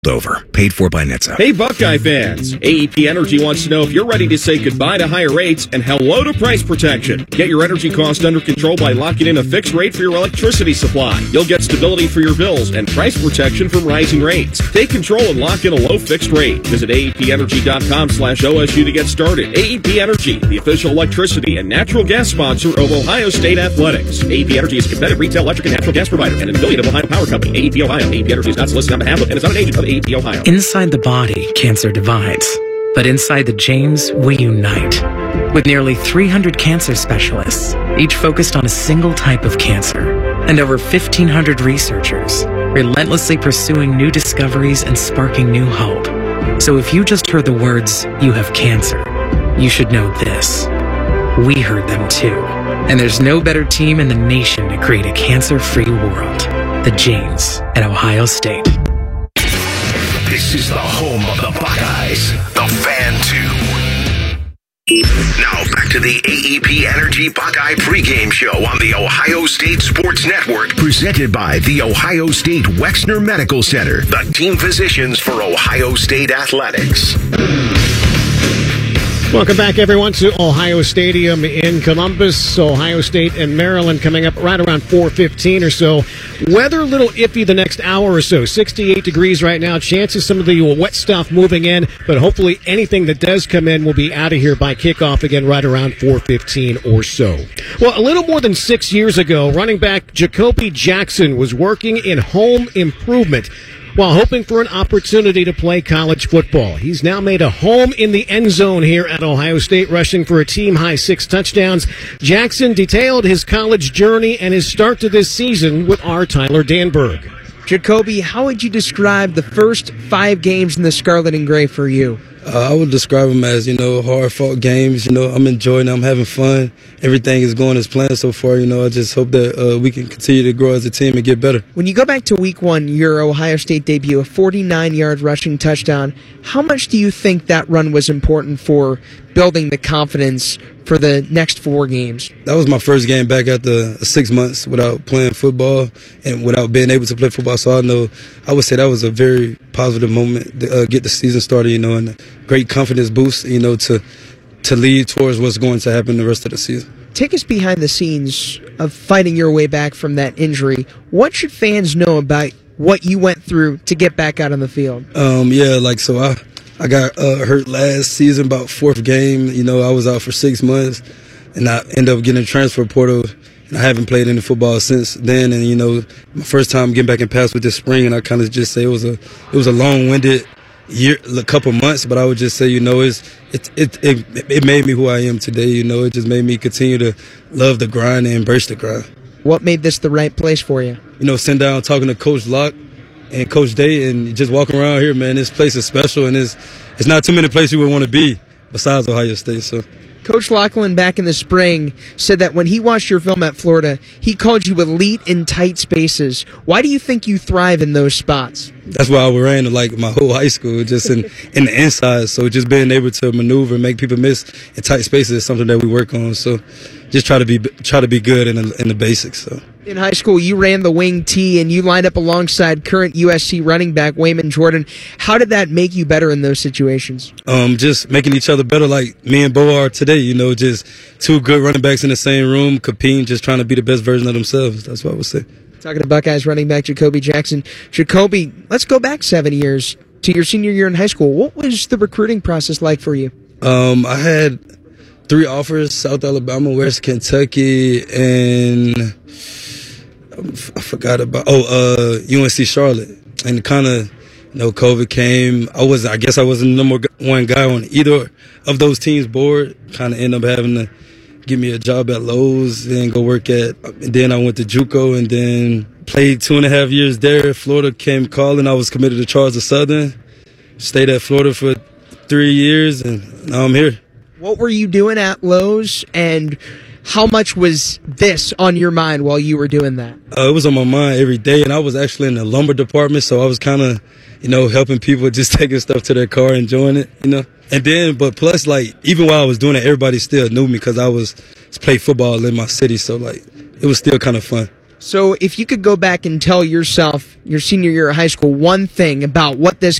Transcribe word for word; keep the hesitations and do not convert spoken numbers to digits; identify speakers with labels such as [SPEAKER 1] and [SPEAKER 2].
[SPEAKER 1] Over. Paid for by N H T S A.
[SPEAKER 2] Hey, Buckeye fans. A E P Energy wants to know if you're ready to say goodbye to higher rates and hello to price protection. Get your energy cost under control by locking in a fixed rate for your electricity supply. You'll get stability for your bills and price protection from rising rates. Take control and lock in a low fixed rate. Visit A E P energy dot com slash O S U to get started. A E P Energy, the official electricity and natural gas sponsor of Ohio State Athletics. A E P Energy is a competitive retail electric and natural gas provider and an affiliate of Ohio Power Company. A E P Ohio. A E P Energy is not solicited on behalf of and is not an agent of A E P Ohio.
[SPEAKER 3] Inside the body, cancer divides. But inside the James, we unite. With nearly three hundred cancer specialists, each focused on a single type of cancer, and over fifteen hundred researchers, relentlessly pursuing new discoveries and sparking new hope. So if you just heard the words, "you have cancer," you should know this. We heard them too. And there's no better team in the nation to create a cancer-free world. The James at Ohio State.
[SPEAKER 4] This is the home of the Buckeyes, the Fan two. Now back to the A E P Energy Buckeye pregame show on the Ohio State Sports Network, presented by the Ohio State Wexner Medical Center, the team physicians for Ohio State Athletics.
[SPEAKER 5] Welcome back, everyone, to Ohio Stadium in Columbus. Ohio State and Maryland coming up right around four fifteen or so. Weather a little iffy the next hour or so. sixty-eight degrees right now. Chances some of the wet stuff moving in, but hopefully anything that does come in will be out of here by kickoff again right around four fifteen or so. Well, a little more than six years ago, running back Jacoby Jackson was working in home improvement while hoping for an opportunity to play college football. He's now made a home in the end zone here at Ohio State, rushing for a team-high six touchdowns. Jackson detailed his college journey and his start to this season with our Tyler Danberg.
[SPEAKER 6] Jacoby, how would you describe the first five games in the Scarlet and Gray for you?
[SPEAKER 7] Uh, I would describe them as, you know, hard-fought games. You know, I'm enjoying them. I'm having fun. Everything is going as planned so far. You know, I just hope that uh, we can continue to grow as a team and get better. When
[SPEAKER 6] you go back to week one, your Ohio State debut, a forty-nine-yard rushing touchdown, how much do you think that run was important for building the confidence for the next four games?
[SPEAKER 7] That was my first game back after six months without playing football and without being able to play football. So I know, I would say that was a very positive moment to uh, get the season started, you know, and a great confidence boost, you know, to to lead towards what's going to happen the rest of the season.
[SPEAKER 6] Take us behind the scenes of fighting your way back from that injury. What should fans know about what you went through to get back out on the field?
[SPEAKER 7] Um, yeah, like, so I, I got uh, hurt last season, about fourth game. You know, I was out for six months, and I ended up getting a transfer portal, and I haven't played any football since then. And, you know, my first time getting back in pass with this spring, and I kind of just say it was a it was a long-winded year, a couple months, but I would just say, you know, it's, it, it, it, it made me who I am today. You know, it just made me continue to love the grind and embrace the grind.
[SPEAKER 6] What made this the right place for you?
[SPEAKER 7] You know, sitting down talking to Coach Locke and Coach Day and just walking around here, man, this place is special, and it's, it's not too many places you would want to be besides Ohio State. So,
[SPEAKER 6] Coach Lachlan back in the spring said that when he watched your film at Florida, he called you elite in tight spaces. Why do you think you thrive in those spots?
[SPEAKER 7] That's why I ran like my whole high school, just in, in the inside. So just being able to maneuver and make people miss in tight spaces is something that we work on. So just try to be try to be good in the, in the basics. So.
[SPEAKER 6] In high school, you ran the wing T, and you lined up alongside current U S C running back Wayman Jordan. How did that make you better in those situations?
[SPEAKER 7] Um, just making each other better, like me and Bo are today. You know, just two good running backs in the same room, competing, just trying to be the best version of themselves. That's what I would say.
[SPEAKER 6] Talking to Buckeyes running back Jacoby Jackson. Jacoby, let's go back seven years to your senior year in high school. What was the recruiting process like for you?
[SPEAKER 7] Um, I had three offers: South Alabama, West Kentucky, and I forgot about oh uh, U N C Charlotte. And kind of, you know, COVID came. I was I guess I wasn't the number one guy on either of those teams' board. Kind of ended up having to give me a job at Lowe's and go work at. And then I went to JUCO and then played two and a half years there. Florida came calling. I was committed to Charleston Southern. Stayed at Florida for three years, and now I'm here.
[SPEAKER 6] What were you doing at Lowe's, and how much was this on your mind while you were doing that?
[SPEAKER 7] Uh, it was on my mind every day, and I was actually in the lumber department, so I was kind of, you know, helping people, just taking stuff to their car, enjoying it, you know. And then, but plus, like, even while I was doing it, everybody still knew me because I was played football in my city, so, like, it was still kind of fun.
[SPEAKER 6] So if you could go back and tell yourself, your senior year of high school, one thing about what this